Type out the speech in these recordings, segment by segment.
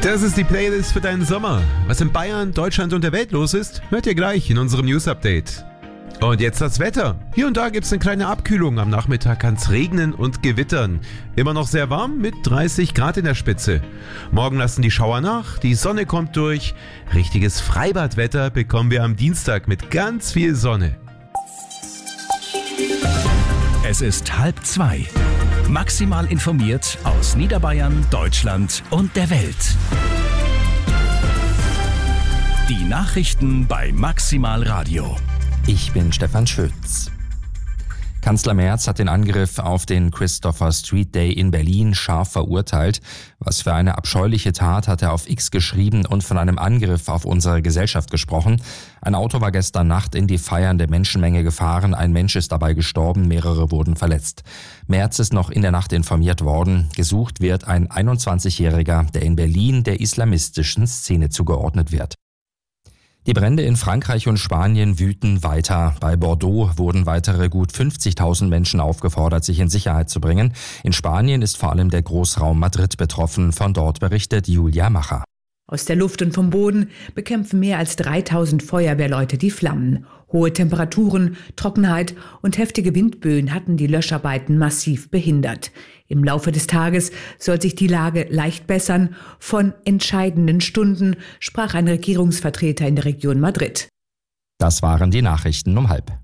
Das ist die Playlist für deinen Sommer. Was in Bayern, Deutschland und der Welt los ist, hört ihr gleich in unserem News-Update. Und jetzt das Wetter. Hier und da gibt es eine kleine Abkühlung. Am Nachmittag kann es regnen und gewittern. Immer noch sehr warm mit 30 Grad in der Spitze. Morgen lassen die Schauer nach, die Sonne kommt durch. Richtiges Freibadwetter bekommen wir am Dienstag mit ganz viel Sonne. Es ist 1:30. Maximal informiert aus Niederbayern, Deutschland und der Welt. Die Nachrichten bei Maximal Radio. Ich bin Stefan Schütz. Kanzler Merz hat den Angriff auf den Christopher Street Day in Berlin scharf verurteilt. Was für eine abscheuliche Tat, hat er auf X geschrieben und von einem Angriff auf unsere Gesellschaft gesprochen. Ein Auto war gestern Nacht in die feiernde Menschenmenge gefahren. Ein Mensch ist dabei gestorben, mehrere wurden verletzt. Merz ist noch in der Nacht informiert worden. Gesucht wird ein 21-Jähriger, der in Berlin der islamistischen Szene zugeordnet wird. Die Brände in Frankreich und Spanien wüten weiter. Bei Bordeaux wurden weitere gut 50.000 Menschen aufgefordert, sich in Sicherheit zu bringen. In Spanien ist vor allem der Großraum Madrid betroffen. Von dort berichtet Julia Macher. Aus der Luft und vom Boden bekämpfen mehr als 3.000 Feuerwehrleute die Flammen. Hohe Temperaturen, Trockenheit und heftige Windböen hatten die Löscharbeiten massiv behindert. Im Laufe des Tages soll sich die Lage leicht bessern. Von entscheidenden Stunden sprach ein Regierungsvertreter in der Region Madrid. Das waren die Nachrichten um 12:30.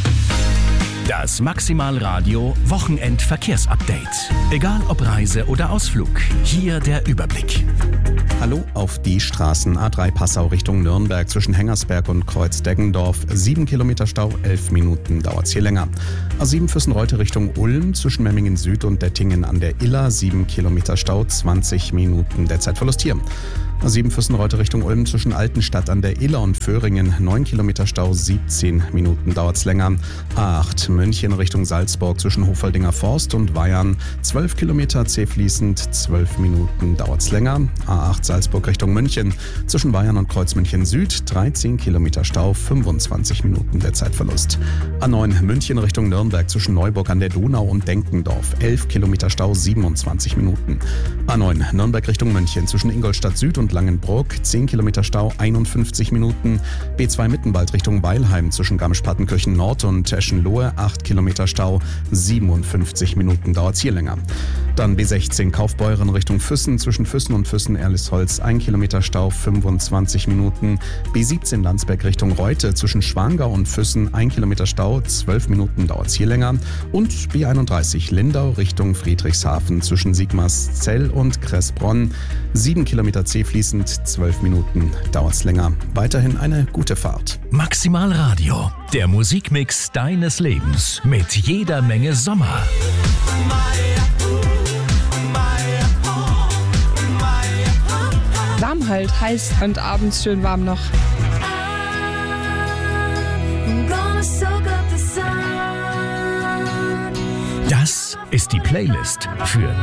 Das Maximal Radio Wochenend-Verkehrsupdate. Egal ob Reise oder Ausflug, hier der Überblick. Hallo auf die Straßen. A3 Passau Richtung Nürnberg zwischen Hengersberg und Kreuz-Deggendorf. 7 Kilometer Stau, 11 Minuten dauert's hier länger. A7 Füssen-Reutte Richtung Ulm zwischen Memmingen Süd und Dettingen an der Iller. 7 Kilometer Stau, 20 Minuten der Zeitverlust hier. A7 Füssen-Reutte Richtung Ulm zwischen Altenstadt an der Iller und Föhringen. 9 Kilometer Stau, 17 Minuten dauert's länger. A8 München Richtung Salzburg zwischen Hofaldinger Forst und Weyern. 12 Kilometer zäh fließend, 12 Minuten dauert's länger. A8 Salzburg Richtung München zwischen Weyern und Kreuzmünchen Süd. 13 Kilometer Stau, 25 Minuten der Zeitverlust. A9 München Richtung Nürnberg zwischen Neuburg an der Donau und Denkendorf. 11 Kilometer Stau, 27 Minuten. A9 Nürnberg Richtung München zwischen Ingolstadt Süd und Langenbruck. 10 Kilometer Stau, 51 Minuten. B2 Mittenwald Richtung Weilheim zwischen Garmisch-Partenkirchen Nord und Eschenlohe. 8 Kilometer Stau, 57 Minuten dauert's hier länger. Dann B16 Kaufbeuren Richtung Füssen zwischen Füssen und Füssen-Erlisholz. 1 Kilometer Stau, 25 Minuten. B17 Landsberg Richtung Reute zwischen Schwangau und Füssen. 1 Kilometer Stau, 12 Minuten dauert's hier länger. Und B31 Lindau Richtung Friedrichshafen zwischen Sigmarszell und Kressbronn. 7 Kilometer zäh fließend, 12 Minuten dauert's länger. Weiterhin eine gute Fahrt. Maximal Radio, der Musikmix deines Lebens mit jeder Menge Sommer. Warm halt, heiß und abends schön warm noch. Das ist die Playlist für